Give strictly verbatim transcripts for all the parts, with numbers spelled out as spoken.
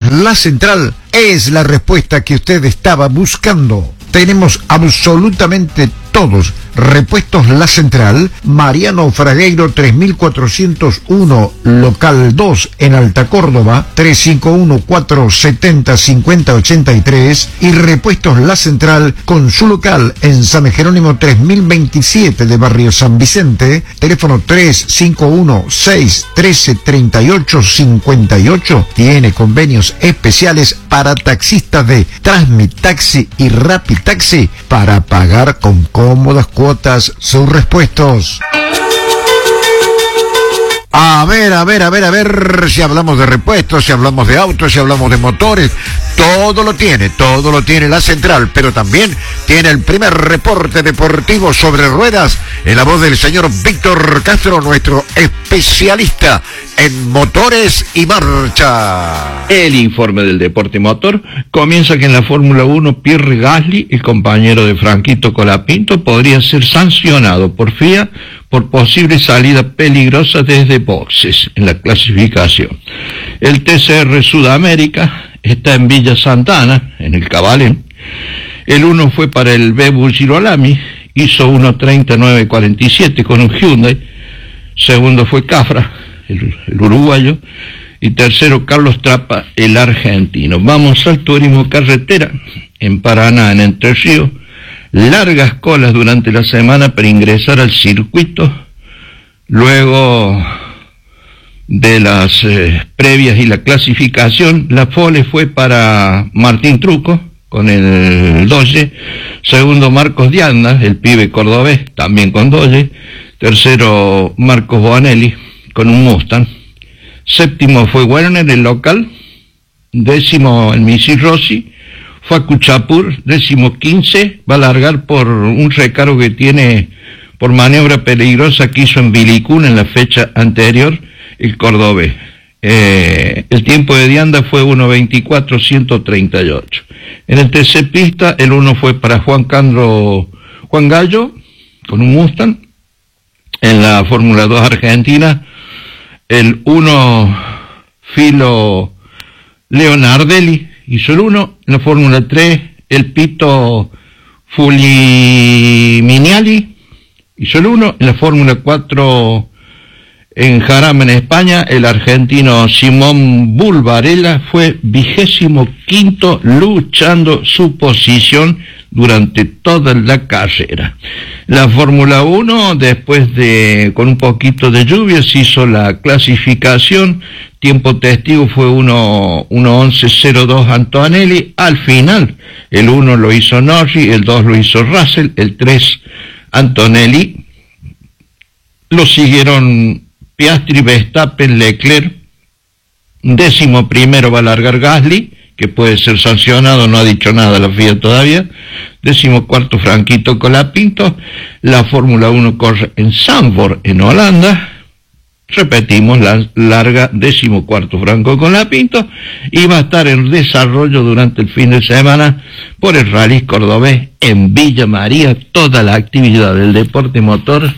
La Central es la respuesta que usted estaba buscando. Tenemos absolutamente todos. Repuestos La Central, Mariano Fragueiro tres mil cuatrocientos uno, local dos en Alta Córdoba, tres cinco uno, cuatro siete cero, cinco cero ocho tres, y Repuestos La Central con su local en San Jerónimo tres mil veintisiete de Barrio San Vicente, teléfono tres cinco uno, seis uno tres, tres ocho cinco ocho. Tiene convenios especiales para taxistas de Transmitaxi y Rapitaxi para pagar con cómodas cuotas sus repuestos. A ver, a ver, a ver, a ver, si hablamos de repuestos, si hablamos de autos, si hablamos de motores, todo lo tiene, todo lo tiene La Central, pero también tiene el primer reporte deportivo sobre ruedas en la voz del señor Víctor Castro, nuestro especialista en motores y marcha. El informe del deporte motor comienza que en la Fórmula uno Pierre Gasly, el compañero de Franquito Colapinto, podría ser sancionado por F I A por posible salida peligrosa desde boxes en la clasificación. El T C R Sudamérica está en Villa Santana, en el Cabalén. El uno fue para el Bebu Girolami, hizo uno treinta y nueve cuarenta y siete con un Hyundai. Segundo fue Cafra, el, el uruguayo. Y tercero Carlos Trapa, el argentino. Vamos al turismo carretera en Paraná, en Entre Ríos. Largas colas durante la semana para ingresar al circuito, luego de las eh, previas y la clasificación. La pole fue para Martín Truco con el Dodge, segundo Marcos Dianda, el pibe cordobés, también con Dodge, tercero Marcos Bonelli con un Mustang, séptimo fue Werner, el local, décimo el Misi Rossi, Facu Chapur, décimo quince, va a largar por un recargo que tiene por maniobra peligrosa que hizo en Vilicún en la fecha anterior, el cordobés. Eh, el tiempo de Dianda fue uno veinticuatro ciento treinta y ocho. En el T C pista, el uno fue para Juan Candro, Juan Gallo, con un Mustang. En la Fórmula dos Argentina, el uno Filo Leonardelli hizo el uno, en la Fórmula tres, el Pito Fuliminiali hizo el uno, en la Fórmula cuatro, en Jarama, en España, el argentino Simón Bulbarella fue vigésimo quinto, luchando su posición durante toda la carrera. La Fórmula uno, después de, con un poquito de lluvia, se hizo la clasificación. Tiempo testigo fue uno once cero dos Antonelli. Al final, el uno lo hizo Norris, el dos lo hizo Russell, el tres Antonelli. Lo siguieron Piastri, Verstappen, Leclerc. Décimo primero va a largar Gasly, que puede ser sancionado, no ha dicho nada la F I A todavía. Décimo cuarto Franquito Colapinto. La Fórmula uno corre en Zandvoort, en Holanda. Repetimos, la larga décimo cuarto Franco Colapinto, y va a estar en desarrollo durante el fin de semana por el Rally Cordobés en Villa María. Toda la actividad del deporte motor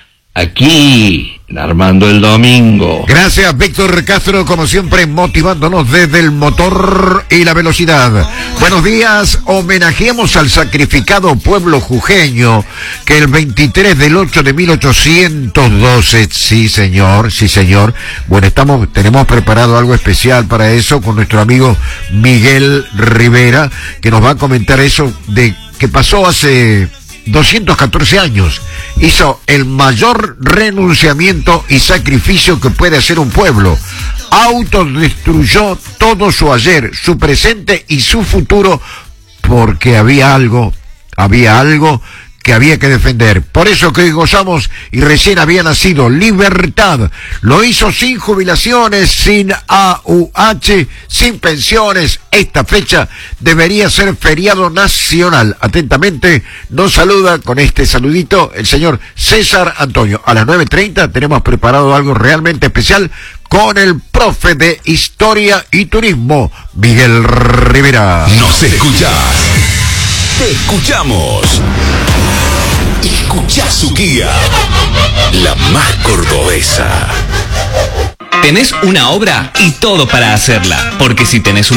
aquí, Armando el Domingo. Gracias, Víctor Castro, como siempre, motivándonos desde el motor y la velocidad. Buenos días, homenajeamos al sacrificado pueblo jujeño que el veintitrés del ocho de mil ochocientos doce, sí señor, sí señor. Bueno, estamos, tenemos preparado algo especial para eso con nuestro amigo Miguel Rivera, que nos va a comentar eso de que pasó hace doscientos catorce años. Hizo el mayor renunciamiento y sacrificio que puede hacer un pueblo. Autodestruyó todo su ayer, su presente y su futuro, porque había algo, había algo que había que defender. Por eso que hoy gozamos y recién había nacido libertad. Lo hizo sin jubilaciones, sin A U H, sin pensiones. Esta fecha debería ser feriado nacional. Atentamente nos saluda con este saludito el señor César Antonio. A las nueve treinta tenemos preparado algo realmente especial con el profe de Historia y Turismo, Miguel Rivera. Nos escuchás. Te escuchamos. Escuchá su guía, la más cordobesa. Tenés una obra y todo para hacerla, porque si tenés un